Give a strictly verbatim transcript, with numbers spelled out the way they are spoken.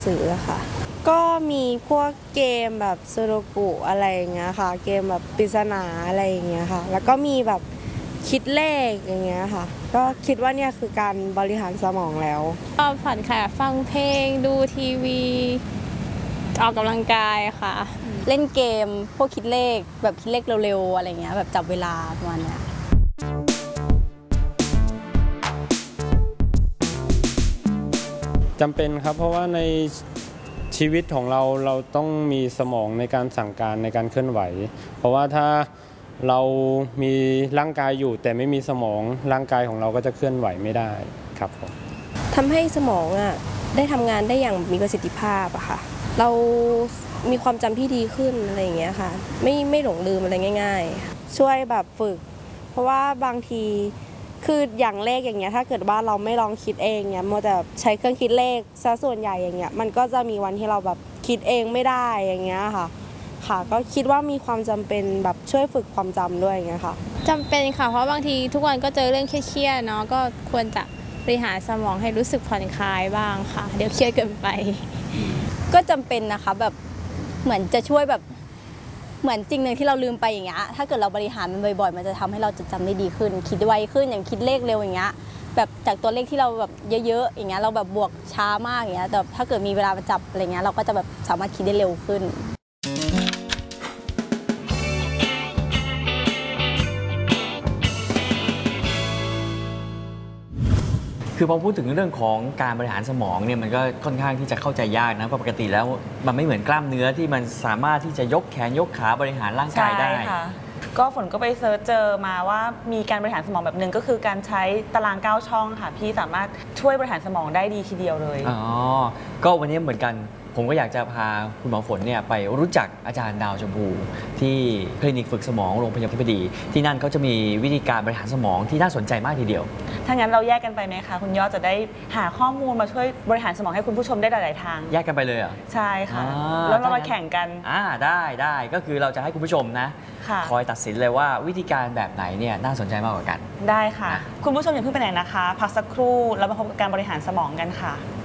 สื่อค่ะก็มีพวกเกมแบบซูโดกุอะไรอย่างเงี้ยค่ะเกมแบบปริศนาอะไรอย่างเงี้ยค่ะแล้วก็มีแบบคิดเลขอย่างเงี้ยค่ะก็คิดว่าเนี่ยคือการบริหารสมองแล้วก็ผ่อนคลายฟังเพลงดูทีวีออกกำลังกายค่ะเล่นเกมพวกคิดเลขแบบคิดเลขเร็วๆอะไรเงี้ยแบบจับเวลาประมาณเนี้ยจำเป็นครับเพราะว่าในชีวิตของเราเราต้องมีสมองในการสั่งการในการเคลื่อนไหวเพราะว่าถ้าเรามีร่างกายอยู่แต่ไม่มีสมองร่างกายของเราก็จะเคลื่อนไหวไม่ได้ครับผมทำให้สมองอ่ะได้ทำงานได้อย่างมีประสิทธิภาพอะค่ะเรามีความจำที่ดีขึ้นอะไรอย่างเงี้ยค่ะไม่ไม่หลงลืมอะไรง่ายๆช่วยแบบฝึกเพราะว่าบางทีคืออย่างเลขอย่างเงี้ยถ้าเกิดว่าเราไม่ลองคิดเองเนี้ยมัวแต่ใช้เครื่องคิดเลขซะส่วนใหญ่อย่างเงี้ยมันก็จะมีวันที่เราแบบคิดเองไม่ได้อย่างเงี้ยค่ะค่ะก็คิดว่ามีความจำเป็นแบบช่วยฝึกความจำด้วยอย่างเงี้ยค่ะจำเป็นค่ะเพราะบางทีทุกวันก็เจอเรื่องเครียดๆเนาะก็ควรจะบริหารสมองให้รู้สึกผ่อนคลายบ้างค่ะเดี๋ยวเครียดเกินไปก็จำเป็นนะคะแบบเหมือนจะช่วยแบบเหมือนจริงหนึ่งที่เราลืมไปอย่างเงี้ยถ้าเกิดเราบริหารมันบ่อยๆมันจะทำให้เราจดจำได้ดีขึ้นคิดไวขึ้นอย่างคิดเลขเร็วอย่างเงี้ยแบบจากตัวเลขที่เราแบบเยอะๆอย่างเงี้ยเราแบบบวกช้ามากอย่างเงี้ยแต่ถ้าเกิดมีเวลามาจับอะไรเงี้ยเราก็จะแบบสามารถคิดได้เร็วขึ้นคือพอพูดถึงเรื่องของการบริหารสมองเนี่ยมันก็ค่อนข้างที่จะเข้าใจยากนะเพราะปกติแล้วมันไม่เหมือนกล้ามเนื้อที่มันสามารถที่จะยกแขนยกขาบริหารร่างกายได้ค่ะก็ฝนก็ไปเซิร์ชเจอมาว่ามีการบริหารสมองแบบหนึ่งก็คือการใช้ตารางเก้าช่องค่ะพี่สามารถช่วยบริหารสมองได้ดีทีเดียวเลยอ๋อก็วันนี้เหมือนกันผมก็อยากจะพาคุณหมอฝนเนี่ยไปรู้จักอาจารย์ดาวชมพูที่คลินิกฝึกสมองโรงพยาบาลธิบดีที่นั่นเขาจะมีวิธีการบริหารสมองที่น่าสนใจมากทีเดียวถ้างั้นเราแยกกันไปไหมคะคุณยอดจะได้หาข้อมูลมาช่วยบริหารสมองให้คุณผู้ชมได้หลายๆทางแยกกันไปเลยเหรอใช่ค่ะแล้วเรามาแข่งกันอ่าได้ได้ก็คือเราจะให้คุณผู้ชมนะคอยตัดสินเลยว่าวิธีการแบบไหนเนี่ยน่าสนใจมากกว่ากันได้ค่ะคุณผู้ชมอย่าเพิ่งไปไหนนะคะพักสักครู่แล้วมาพบกับการบริหารสมองกันค่ะ